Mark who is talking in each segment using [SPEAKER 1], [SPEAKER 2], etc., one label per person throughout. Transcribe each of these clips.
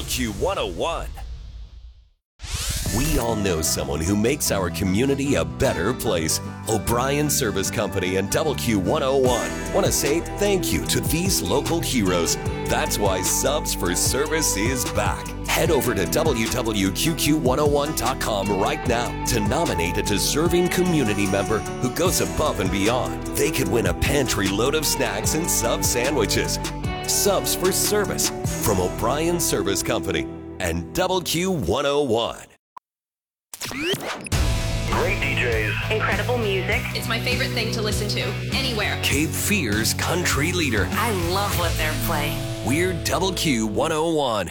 [SPEAKER 1] WQ101. We all know someone who makes our community a better place. O'Brien Service Company and WQ101 want to say thank you to these local heroes. That's why Subs for Service is back. Head over to www.qqq101.com right now to nominate a deserving community member who goes above and beyond. They could win a pantry load of snacks and sub sandwiches. Subs for Service from O'Brien Service Company and WQ101.
[SPEAKER 2] Great DJs.
[SPEAKER 3] Incredible music.
[SPEAKER 4] It's my favorite thing to listen to anywhere.
[SPEAKER 1] Cape Fear's country leader.
[SPEAKER 3] I love what they're playing.
[SPEAKER 1] We're WQ101.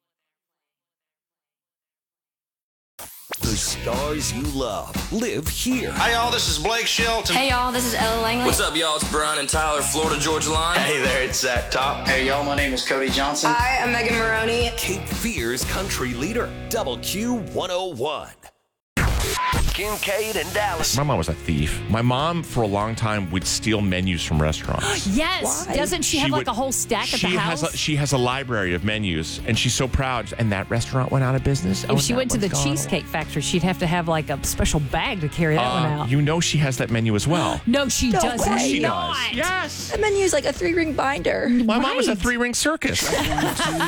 [SPEAKER 1] The stars you love live here.
[SPEAKER 5] Hi, y'all. This is Blake Shelton.
[SPEAKER 3] Hey, y'all, this is Ella Langley.
[SPEAKER 6] What's up, y'all? It's Brian and Tyler, Florida Georgia Line.
[SPEAKER 5] Hey there, it's Zach Top.
[SPEAKER 7] Hey, y'all. My name is Cody Johnson.
[SPEAKER 3] Hi, I'm Megan Maroney.
[SPEAKER 1] Cape Fear's country leader. WQ101. Kincaid and Dallas.
[SPEAKER 8] My mom was a thief. My mom, for a long time, would steal menus from restaurants.
[SPEAKER 9] Yes.
[SPEAKER 7] Why?
[SPEAKER 9] Doesn't she have like a whole stack at the house?
[SPEAKER 8] She has a library of menus, and she's so proud. And that restaurant went out of business.
[SPEAKER 9] If she went to the Cheesecake Factory, she'd have to have like a special bag to carry that one out.
[SPEAKER 8] You know she has that menu as well.
[SPEAKER 9] No, she does
[SPEAKER 7] way.
[SPEAKER 8] She
[SPEAKER 9] not.
[SPEAKER 8] does. Yes.
[SPEAKER 7] The menu is like a 3-ring binder.
[SPEAKER 8] My mom was a 3-ring circus.